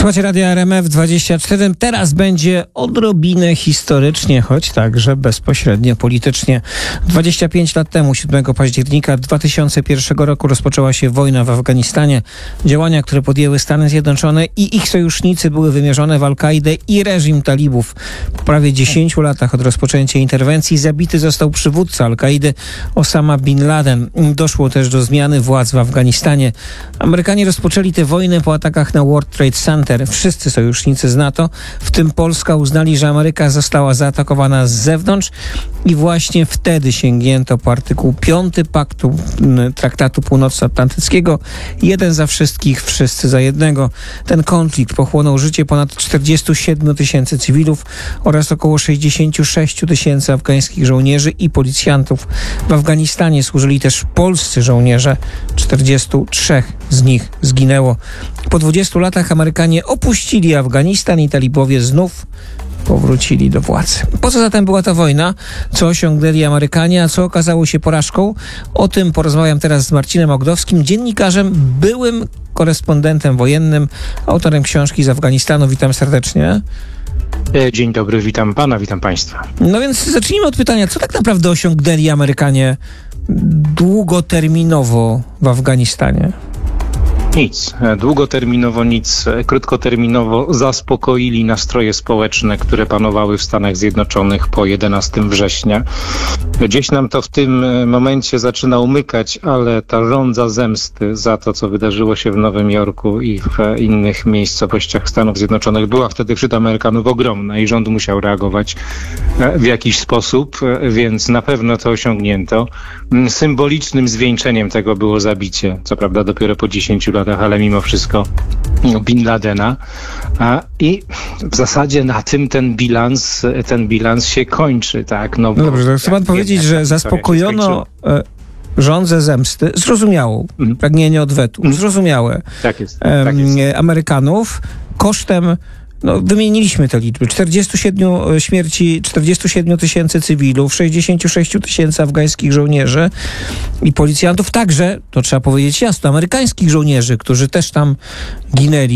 Słuchajcie Radia RMF24. Teraz będzie odrobinę historycznie, choć także bezpośrednio politycznie. 25 lat temu, 7 października 2001 roku rozpoczęła się wojna w Afganistanie. Działania, które podjęły Stany Zjednoczone i ich sojusznicy były wymierzone w Al-Kaidę i reżim talibów. Po prawie 10 latach od rozpoczęcia interwencji zabity został przywódca Al-Kaidy Osama Bin Laden. Doszło też do zmiany władz w Afganistanie. Amerykanie rozpoczęli tę wojnę po atakach na World Trade Center. Wszyscy sojusznicy z NATO, w tym Polska, uznali, że Ameryka została zaatakowana z zewnątrz i właśnie wtedy sięgnięto po artykuł 5 Paktu Traktatu Północnoatlantyckiego. Jeden za wszystkich, wszyscy za jednego. Ten konflikt pochłonął życie ponad 47 tysięcy cywilów oraz około 66 tysięcy afgańskich żołnierzy i policjantów. W Afganistanie służyli też polscy żołnierze. 43 z nich zginęło. Po 20 latach Amerykanie opuścili Afganistan i talibowie znów powrócili do władzy. Po co zatem była ta wojna? Co osiągnęli Amerykanie, a co okazało się porażką? O tym porozmawiam teraz z Marcinem Ogdowskim, dziennikarzem, byłym korespondentem wojennym, autorem książki z Afganistanu. Witam serdecznie. Dzień dobry, witam pana, witam państwa. No więc zacznijmy od pytania, co tak naprawdę osiągnęli Amerykanie długoterminowo w Afganistanie? Nic. Długoterminowo nic. Krótkoterminowo zaspokoili nastroje społeczne, które panowały w Stanach Zjednoczonych po 11 września. Gdzieś nam to w tym momencie zaczyna umykać, ale ta żądza zemsty za to, co wydarzyło się w Nowym Jorku i w innych miejscowościach Stanów Zjednoczonych, była wtedy wśród Amerykanów ogromna i rząd musiał reagować w jakiś sposób, więc na pewno to osiągnięto. Symbolicznym zwieńczeniem tego było zabicie, co prawda dopiero po 10 latach, ale mimo wszystko Bin Ladena. I w zasadzie na tym ten bilans się kończy, tak? No dobrze, to chce pan powiedzieć, że zaspokojono żądzę zemsty, zrozumiałą, pragnienie odwetu, zrozumiałe tak jest. Amerykanów kosztem, wymieniliśmy te liczby, 47 śmierci, 47 tysięcy cywilów, 66 tysięcy afgańskich żołnierzy i policjantów, także, to trzeba powiedzieć jasno, amerykańskich żołnierzy, którzy też tam ginęli.